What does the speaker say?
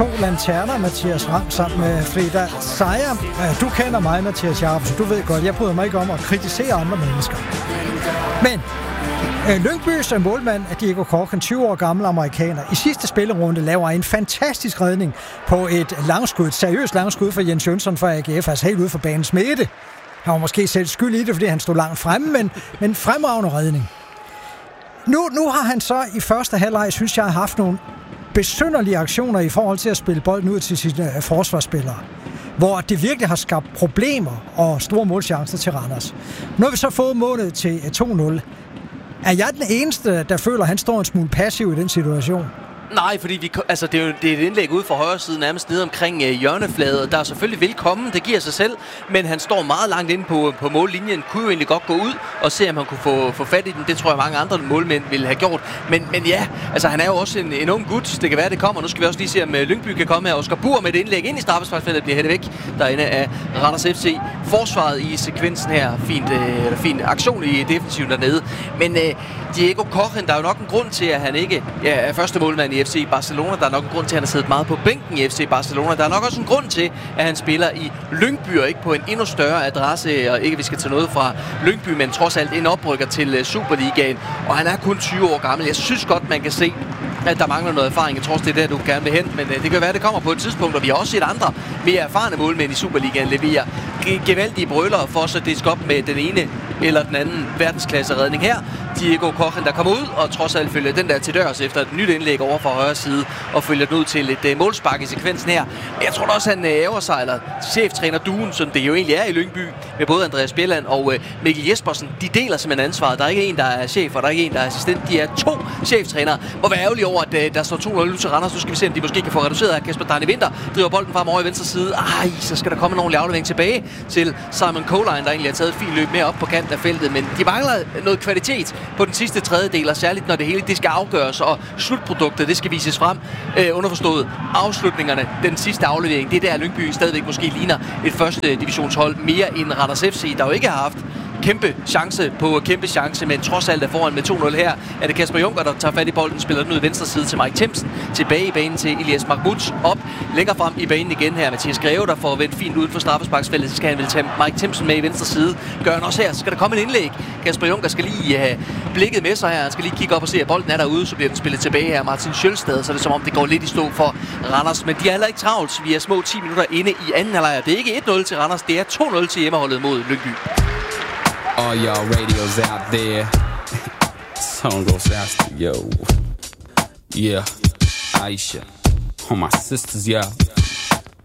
to lanterner, Mathias Ram, sammen med Frida Seier. Du kender mig, Mathias Jacobsen. Du ved godt, jeg bryder mig ikke om at kritisere andre mennesker. Men Lyngbys målmand Diego Koch, en 20 år gammel amerikaner, i sidste spillerunde laver en fantastisk redning på et langskud, et seriøst langskud for Jens Jønsson fra AGF, altså helt ude for banens midte. Han var måske selv skyld i det, fordi han stod langt fremme, men fremragende redning. Nu har han så i første halvleg, synes jeg, haft nogle besynderlige aktioner i forhold til at spille bolden ud til sine forsvarsspillere, hvor det virkelig har skabt problemer og store målchancer til Randers. Nu har vi så fået målet til 2-0. Er jeg den eneste, der føler, at han står en smule passiv i den situation? Nej, fordi det er et indlæg ude fra højre side, nærmest nede omkring hjørnefladet, der er selvfølgelig velkommen, det giver sig selv, men han står meget langt inde på mållinjen, kunne jo egentlig godt gå ud og se, om han kunne få fat i den. Det tror jeg, mange andre målmænd ville have gjort. Men ja, altså han er jo også en ung gut, det kan være, det kommer. Nu skal vi også lige se, om Lyngby kan komme her. Oscar Buhr med et indlæg ind i straffesparksfeltet, bliver hættet væk derinde af Randers FC. Forsvaret i sekvensen her, fin aktion i defensiven dernede. Men Diego Koch, der er jo nok en grund til, at han ikke er første målmand i FC Barcelona. Der er nok en grund til, at han har siddet meget på bænken i FC Barcelona. Der er nok også en grund til, at han spiller i Lyngby og ikke på en endnu større adresse. Og ikke, at vi skal tage noget fra Lyngby, men trods alt en oprykker til Superligaen. Og han er kun 20 år gammel. Jeg synes godt, man kan se, at der mangler noget erfaring. Jeg tror også, det er der, du gerne vil hen. Men det kan være, det kommer på et tidspunkt, og vi har også set andre mere erfarne målmænd i Superligaen levere gevaldige brøller for så det skal op med den ene eller den anden verdensklasse-redning her. Diego Koch, der kommer ud og trods alt følger den der til dørs efter et nyt indlæg over fra højre side og følger den ud til et målspark i sekvensen her. Men jeg tror også, han oversejler cheftræner Duen, som det jo egentlig er i Lyngby, med både Andreas Bjelland og Mikkel Jespersen. De deler simpelthen ansvaret. Der er ikke en, der er chef, og der er ikke en, der er assistent. De er to cheftrænere. Hvor være ærgerlig over, at der står 2-0 til Randers. Nu skal vi se, om de måske kan få reduceret her. Kasper Darne Winther driver bolden frem over i venstre side. Så skal der komme en ordentlig aflevering tilbage til Simon Coline, der egentlig har taget et fint løb med op på kanten af feltet. Men de mangler noget kvalitet på den sidste tredjedel, og særligt når det hele det skal afgøres, og slutproduktet det skal vises frem. Underforstået afslutningerne, den sidste aflevering, det er der Lyngby stadigvæk måske ligner et første divisionshold mere end Randers FC, der jo ikke har haft kæmpe chance, men trods alt er foran med 2-0 her. Er det Kasper Junker, der tager fat i bolden, spiller den ud i venstre side til Mike Thimsen, tilbage i banen til Elias Mahmoud, op, længere frem i banen igen her. Mathias Greve, der får vendt fint ud for straffesparksfeltet, så skal han vel tage Mike Thimsen med i venstre side. Gør han også her, så skal der komme et indlæg. Kasper Junker skal lige have blikket med sig her, han skal lige kigge op og se, at bolden er derude, så bliver den spillet tilbage her. Martin Sjølstad, så er det som om det går lidt i stå for Randers, men de er heller ikke travlt. Vi er små 10 minutter inde i anden halvleg. Det er ikke 1-0 til Randers, det er 2-0 til hjemmeholdet mod Lyngby. All y'all radios out there. Song goes faster, yo. Yeah, Aisha. All my sisters, yeah.